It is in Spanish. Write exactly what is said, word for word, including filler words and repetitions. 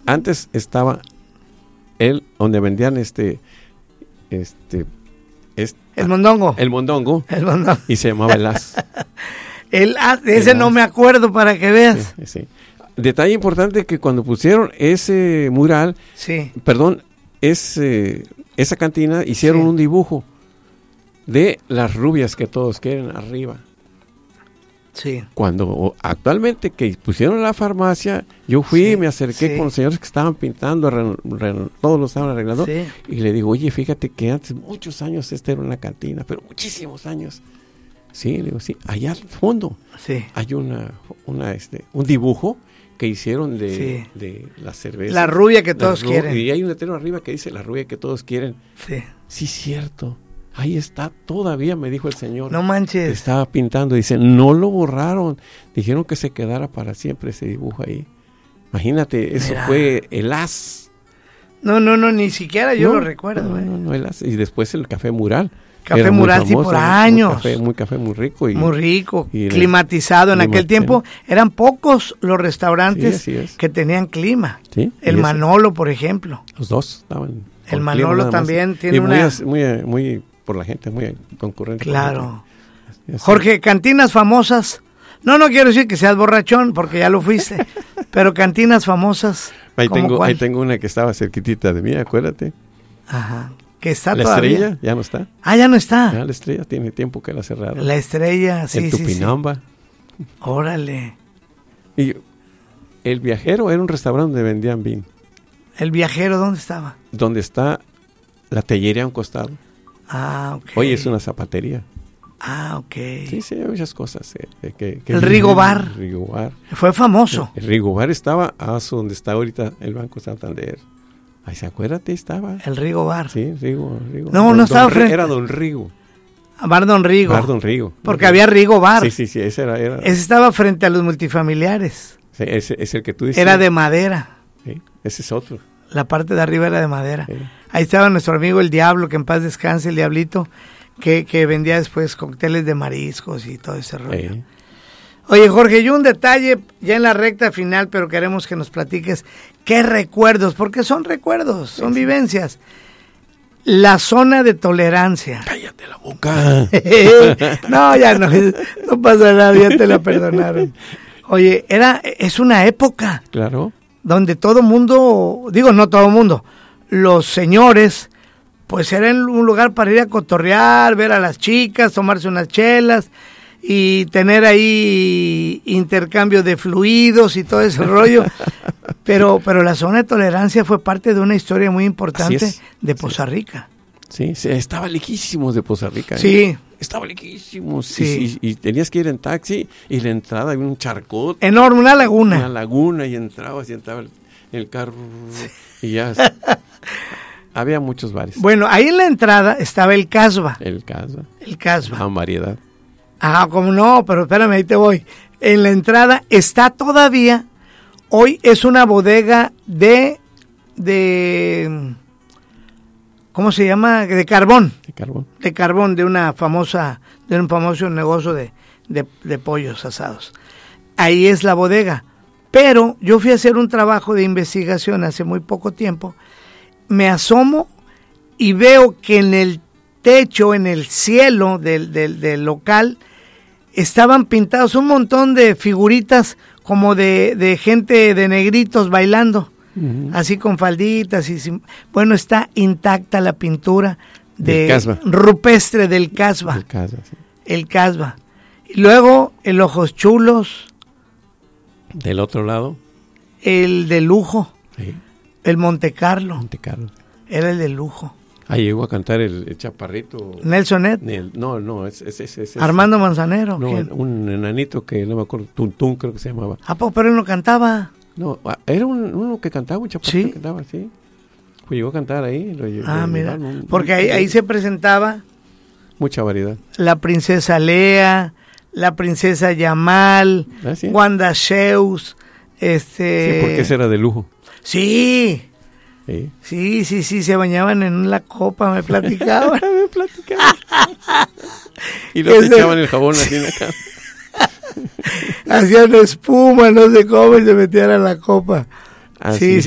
antes estaba él, donde vendían este, este, este el mondongo. El mondongo. El mondongo. Y se llamaba el As. el As, de ese el no as. Me acuerdo, para que veas. Sí, sí. Detalle importante que cuando pusieron ese mural, sí. perdón, ese, esa cantina, hicieron sí. un dibujo de las rubias que todos quieren arriba. Sí. Cuando actualmente que pusieron la farmacia, yo fui, sí, me acerqué sí. con los señores que estaban pintando, re, re, todos lo estaban arreglando, sí. y le digo, oye, fíjate que antes, muchos años, esta era una cantina, pero muchísimos años. Sí, le digo, sí, allá al fondo sí. hay una, una, este, un dibujo que hicieron de, sí. de la cerveza. La rubia que todos ru- quieren. Y hay un letrero arriba que dice la rubia que todos quieren. Sí. Sí, cierto. Ahí está todavía, me dijo el señor. No manches. Estaba pintando, dice, no lo borraron. Dijeron que se quedara para siempre ese dibujo ahí. Imagínate, eso Mira. fue el As. No, no, no, ni siquiera yo no, lo recuerdo. No, eh. no, no, el As. Y después el Café Mural. Café Mural, sí, por años. Muy café, muy café, muy rico. Y, muy rico, y climatizado. En aquel tiempo eran pocos los restaurantes sí, que tenían clima. Sí, el Manolo, por ejemplo. Los dos estaban. El Manolo también más. tiene y una... Muy, muy, muy, por la gente, muy concurrente. Claro. Jorge, cantinas famosas. No, no quiero decir que seas borrachón, porque ya lo fuiste. Pero cantinas famosas. Ahí tengo, ahí tengo una que estaba cerquitita de mí, acuérdate. Ajá. Que está la todavía. Estrella ya no está. Ah, ya no está. Ya la Estrella tiene tiempo que la cerraron. La Estrella, sí, el sí, Tupinamba. Sí. Órale. Y el Viajero era un restaurante donde vendían vino. ¿El Viajero dónde estaba? Donde está la tellería a un costado. Ah, ok. Hoy es una zapatería. Ah, ok. Sí, sí, hay muchas cosas. Eh, que, que el Rigo Bar. El Rigo Bar. Fue famoso. El, el Rigo Bar estaba a donde está ahorita el Banco Santander. Ay, ¿se acuérdate? Estaba. El Rigo Bar. Sí, Rigo. Rigo. No, don, no estaba don, frente. Era Don Rigo. Bar Don Rigo. Bar Don Rigo. Porque había Rigo Bar. Sí, sí, sí, ese era. era. Ese estaba frente a los multifamiliares. Sí, ese es el que tú dices. Era de madera. Sí, ese es otro. La parte de arriba era de madera. Sí. Ahí estaba nuestro amigo el Diablo, que en paz descanse, el Diablito, que, que vendía después cócteles de mariscos y todo ese rollo. Sí. Oye, Jorge, y un detalle ya en la recta final, pero queremos que nos platiques qué recuerdos, porque son recuerdos, son sí, vivencias. Sí. La zona de tolerancia. Cállate la boca. No, ya no, no pasa nada, ya te la perdonaron. Oye, era, es una época. Claro. Donde todo mundo, digo no todo mundo, los señores, pues era un lugar para ir a cotorrear, ver a las chicas, tomarse unas chelas y tener ahí intercambio de fluidos y todo ese rollo. Pero, pero la zona de tolerancia fue parte de una historia muy importante de Poza Rica. Sí, sí, estaba lejísimos de Poza Rica. ¿eh? Sí. Estaba lejísimos. Sí. Y, y, y tenías que ir en taxi y la entrada había un charcot. Enorme, una laguna. Una laguna y entrabas y entraba el, el carro sí. y ya. Había muchos bares. Bueno, ahí en la entrada estaba el Casbah. El Casbah. El Casbah. Ah, variedad. Ah, como no, pero espérame, ahí te voy. En la entrada está todavía, hoy es una bodega de, de, ¿cómo se llama? De carbón. De carbón. De carbón, de una famosa, de un famoso negocio de, de, de pollos asados. Ahí es la bodega. Pero yo fui a hacer un trabajo de investigación hace muy poco tiempo. Me asomo y veo que en el techo, en el cielo del, del, del local, estaban pintados un montón de figuritas como de, de gente de negritos bailando, uh-huh. así con falditas. y sin, Bueno, está intacta la pintura de del rupestre del Casbah. El Casbah, sí. El Casbah. Y luego el Ojos Chulos. Del otro lado. El de lujo. Sí. El Monte Carlo. Monte Carlo. Era el de lujo. Ah, llegó a cantar el, el chaparrito. Nelson Ed. Nel, no, no, es, es, es, es Armando Manzanero. No, ¿quién? Un enanito que no me acuerdo, Tuntún creo que se llamaba. Ah, pero él no cantaba. No, era un, uno que cantaba, un chaparrito ¿Sí? que cantaba, sí. Pues llegó a cantar ahí. Lo, ah, lo, mira, un, porque un, ahí, ahí se presentaba. Mucha variedad. La princesa Lea, la princesa Yamal, ¿Ah, sí? Wanda Sheus, este... Sí, porque ese era de lujo. Sí. Sí, sí, sí, sí, se bañaban en la copa, me platicaban. me platicaban. Y luego se echaban el jabón así en la cama. Hacían espuma, no sé cómo, y se metían a la copa. Ah, sí, sí.